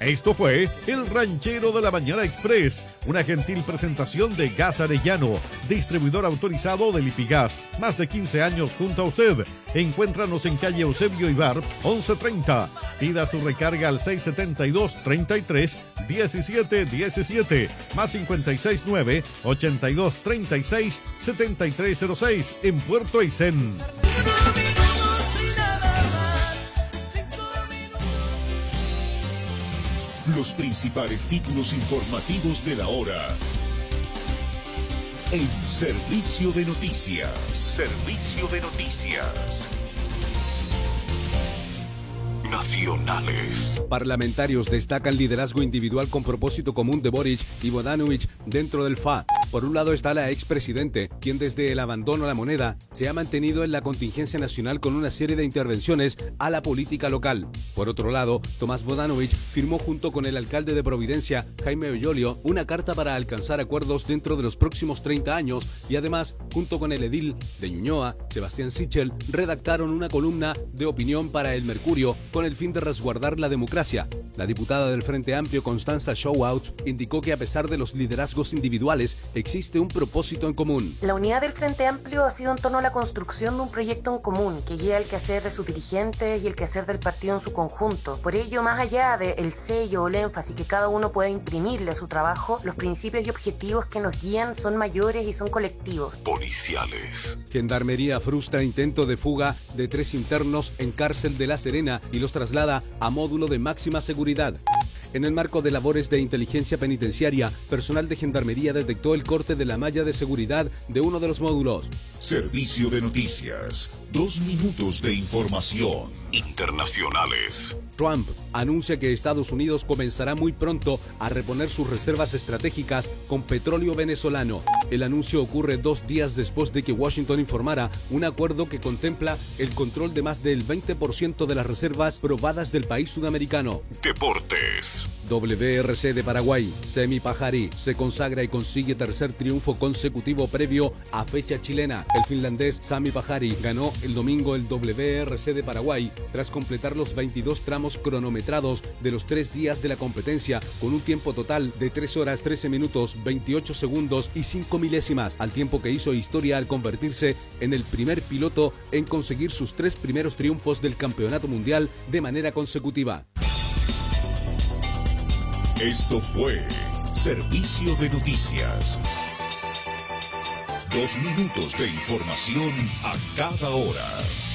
Esto fue El Ranchero de la Mañana Express, una gentil presentación de Gas Arellano, distribuidor autorizado de Lipigas. Más de 15 años junto a usted. Encuéntranos en calle Eusebio Ibar, 1130. Pida su recarga al 672-33-1717, más 569-8236-7306, en Puerto Aysén. Los principales títulos informativos de la hora en Servicio de Noticias. Servicio de Noticias nacionales. Parlamentarios destacan liderazgo individual con propósito común de Boric y Vodanovic dentro del FA. Por un lado está la expresidente, quien desde el abandono a la moneda se ha mantenido en la contingencia nacional con una serie de intervenciones a la política local. Por otro lado, Tomás Vodanovic firmó junto con el alcalde de Providencia, Jaime Ollolio, una carta para alcanzar acuerdos dentro de los próximos 30 años y además, junto con el edil de Ñuñoa, Sebastián Sichel, redactaron una columna de opinión para El Mercurio con el fin de resguardar la democracia. La diputada del Frente Amplio, Constanza Showout, indicó que a pesar de los liderazgos individuales, existe un propósito en común. La unidad del Frente Amplio ha sido en torno a la construcción de un proyecto en común que guía el quehacer de sus dirigentes y el quehacer del partido en su conjunto. Por ello, más allá del sello o el énfasis que cada uno pueda imprimirle a su trabajo, los principios y objetivos que nos guían son mayores y son colectivos. Policiales. Gendarmería frustra intento de fuga de 3 internos en cárcel de La Serena y los traslada a módulo de máxima seguridad. En el marco de labores de inteligencia penitenciaria, personal de Gendarmería detectó el corte de la malla de seguridad de uno de los módulos. Servicio de Noticias. 2 minutos de información. Internacionales. Trump anuncia que Estados Unidos comenzará muy pronto a reponer sus reservas estratégicas con petróleo venezolano. El anuncio ocurre 2 días después de que Washington informara un acuerdo que contempla el control de más del 20% de las reservas probadas del país sudamericano. Deportes. WRC de Paraguay, Semi Pajari se consagra y consigue tercer triunfo consecutivo previo a fecha chilena. El finlandés Sami Pajari ganó el domingo el WRC de Paraguay tras completar los 22 tramos cronometrados de los 3 días de la competencia con un tiempo total de 3 horas 13 minutos 28 segundos y 5 milésimas, al tiempo que hizo historia al convertirse en el primer piloto en conseguir sus 3 primeros triunfos del campeonato mundial de manera consecutiva. Esto fue Servicio de Noticias. 2 minutos de información a cada hora.